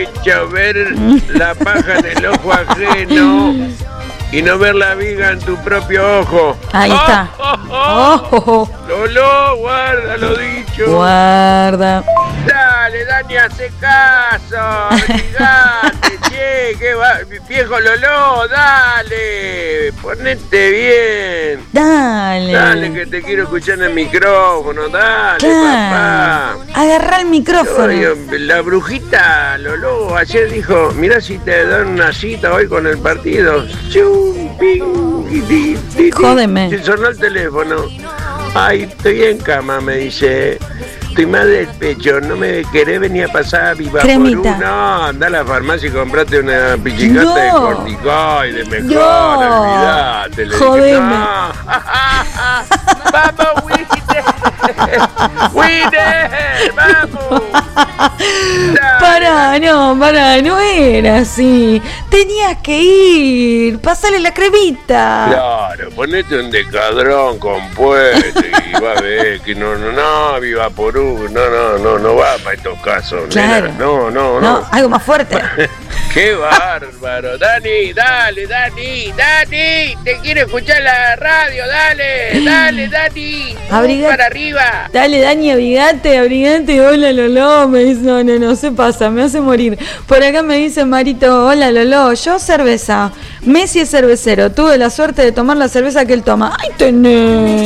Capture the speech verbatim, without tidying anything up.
dicho, ver la paja en el ojo ajeno y no ver la viga en tu propio ojo. Ahí ¡Oh, está. oh, oh! Oh, oh, oh. Lolo, guarda lo dicho. Guarda. Dale, Dani, hace caso. Gigante, che, que va. Viejo Lolo, dale. Ponete bien. Dale. Dale, que te quiero escuchar en el micrófono. Dale, Claro. papá. Agarrá el micrófono. Oye, la brujita Lolo ayer dijo, mirá si te dan una cita hoy con el partido. Chum, ping, y di, di, di. Jódeme. Se sonó el teléfono. Ay, estoy en cama, me dice. Estoy mal del pecho, no me querés venir a pasar Viva Cremita. por uno. Anda a la farmacia y comprate una pichicata No. de corticoide, mejor, No. olvidate. Le Jodeme. dije, no. ¡Vamos, Winner! ¡Winner! ¡Vamos! Dale. Pará, no, pará, no era así. Tenías que ir. Pasale la cremita. Claro, ponete un decadrón compuesto y va a ver que no, no, no, Viva por uno, no, no, no, no va para estos casos, Claro. nena. No, no, No, no. algo más fuerte. ¡Qué bárbaro! Dani, dale, Dani, Dani, te quiero escuchar la radio, dale, dale, Dani. Abriga- Para arriba. Dale, Dani, abrigate, abrigate. Hola, Lolo. Me dice, no, no, no, se pasa, me hace morir. Por acá me dice Marito, hola, Lolo. Yo cerveza. Messi es cervecero. Tuve la suerte de tomar la cerveza que él toma. ¡Ay, tenés!